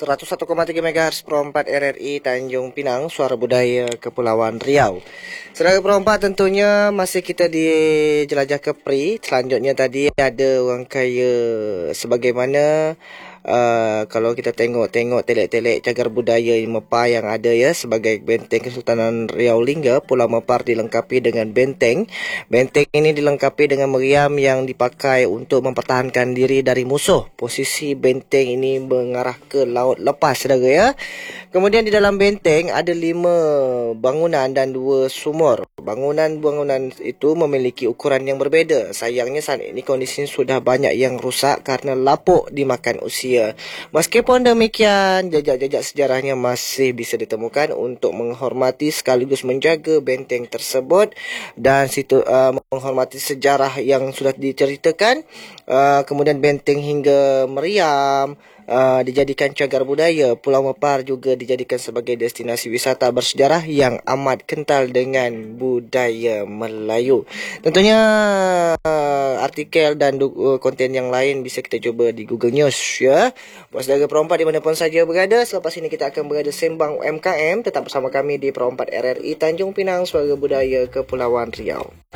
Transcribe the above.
101,3 MHz Pro 4 RRI Tanjung Pinang, Suara Budaya Kepulauan Riau. Saudara Pro 4, tentunya masih kita di Jelajah Kepri. Selanjutnya tadi ada orang kaya sebagaimana kalau kita tengok telek-telek cagar budaya Mepar yang ada ya, sebagai benteng Kesultanan Riau Lingga, Pulau Mepar dilengkapi dengan benteng. Benteng ini dilengkapi dengan meriam yang dipakai untuk mempertahankan diri dari musuh. Posisi benteng ini mengarah ke laut lepas, saudara ya. Kemudian di dalam benteng ada 5 bangunan dan 2 sumur. Bangunan-bangunan itu memiliki ukuran yang berbeza. Sayangnya saat ini kondisi sudah banyak yang rusak karena lapuk dimakan usia. Meskipun demikian, jejak-jejak sejarahnya masih bisa ditemukan untuk menghormati sekaligus menjaga benteng tersebut dan menghormati sejarah yang sudah diceritakan. Kemudian benteng hingga meriam dijadikan cagar budaya. Pulau Mepar juga dijadikan sebagai destinasi wisata bersejarah yang amat kental dengan budaya Melayu. Tentunya artikel dan konten yang lain bisa kita coba di Google News ya. Buat saudara Pro 4 dimanapun saja berada, selepas ini kita akan berada sembang UMKM. Tetap bersama kami di Pro 4 RRI Tanjung Pinang, Suara Budaya Kepulauan Riau.